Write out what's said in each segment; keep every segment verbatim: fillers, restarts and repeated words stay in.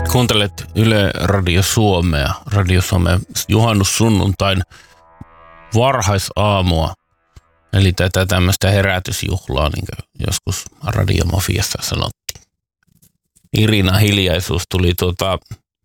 Kuuntelet Yle Radio Suomea, Radio Suomen juhannussunnuntain varhaisaamua. Eli tätä tämmöistä herätysjuhlaa, niin kuin joskus radiomafiassa sanottiin. Irina Hiljaisuus tuli tuota,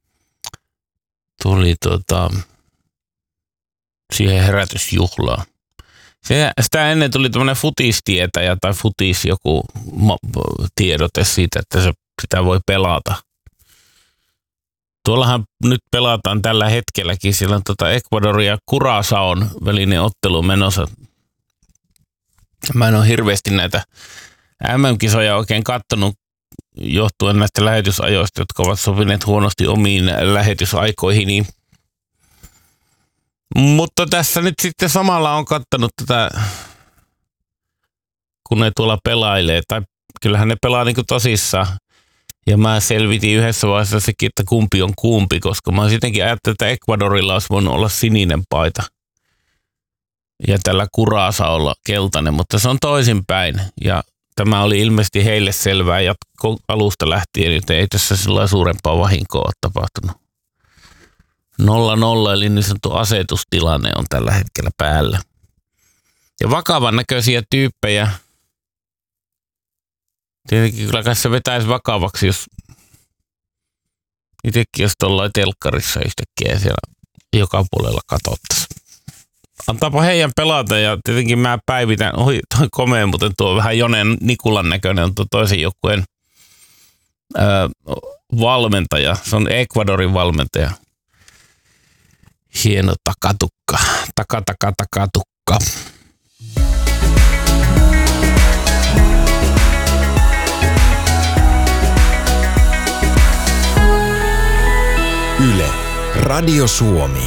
tuli tuota, siihen herätysjuhlaan. Se, sitä ennen tuli tämmöinen futistietäjä tai futis joku tiedote siitä, että se, sitä voi pelata. Tuollahan nyt pelataan tällä hetkelläkin, siellä on tuota Ecuadorin ja Curaçaon välinen ottelu menossa. Mä en ole hirveästi näitä M M-kisoja oikein kattonut johtuen näistä lähetysajoista, jotka ovat sopineet huonosti omiin lähetysaikoihin. Niin. Mutta tässä nyt sitten samalla on kattonut tätä, kun ne tuolla pelailee, tai kyllähän ne pelaa niin kuin tosissaan. Ja mä selvitin yhdessä vaiheessa sekin, että kumpi on kumpi, koska mä sittenkin ajattelin, että Ecuadorilla olisi voinut olla sininen paita. Ja tällä Curaçaolla keltainen, mutta se on toisinpäin. Ja tämä oli ilmeisesti heille selvää jatko alusta lähtien, joten ei tässä sillä suurempaa vahinkoa ole tapahtunut. Nolla nolla, eli niin sanottu asetustilanne on tällä hetkellä päällä. Ja vakavan näköisiä tyyppejä. Tietenkin kyllä kai se vetäisi vakavaksi, jos itsekin jos tuollain telkkarissa yhtäkkiä siellä joka puolella katsottaisiin. Antaapa heidän pelata ja tietenkin mä päivitän, ohi toi komea, mutta tuo vähän Jonen Nikulan näköinen on tuo toisen joukkueen öö, valmentaja. Se on Ecuadorin valmentaja. Hieno takatukka, taka taka takatukka. Yle, Radio Suomi.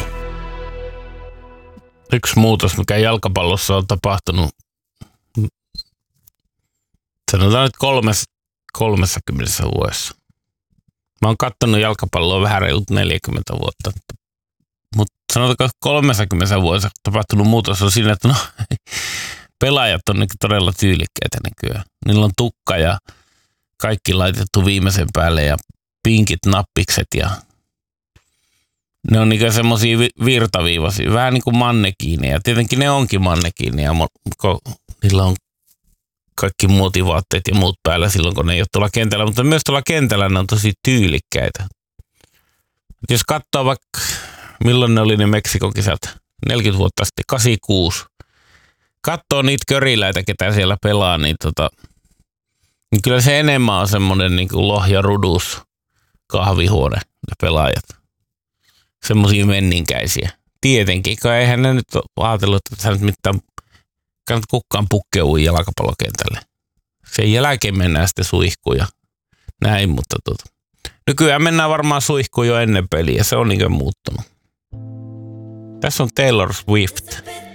Yksi muutos, mikä jalkapallossa on tapahtunut, sanotaan nyt kolmes, kolmessakymmenessä vuodessa. Mä oon kattonut jalkapalloa vähän reilut neljäkymmentä vuotta, mutta sanotaanko kolmessakymmenessä vuodessa tapahtunut muutos on siinä, että no, pelaajat on niin todella tyylikkäitä nykyään. Niillä on tukka ja kaikki laitettu viimeisen päälle ja pinkit nappikset ja ne on niinku semmosia virtaviivaisia, vähän niin kuin mannekiineja. Tietenkin ne onkin mannekiineja, kun niillä on kaikki muotivaatteet ja muut päällä silloin, kun ne ei ole tuolla kentällä. Mutta myös tuolla kentällä ne on tosi tyylikkäitä. Jos katsoo vaikka, milloin ne oli ne Meksikon kisat, neljäkymmentä vuotta sitten, kahdeksankymmentäkuusi. Katsoo niitä köriläitä, ketä siellä pelaa, niin, tota, niin kyllä se enemmän on semmoinen niin kuin Lohja Rudus kahvihuone ja pelaajat. Semmoisia menninkäisiä. Tietenkin, kun eihän ne nyt ole ajatellut, että sä nyt mitään kannat kukaan pukkeuun jalkapallokentälle. Sen jälkeen mennään sitten suihkuun ja näin, mutta tuota. Nykyään mennään varmaan suihkuun jo ennen peliä, se on niin kuin muuttunut. Tässä on Taylor Swift.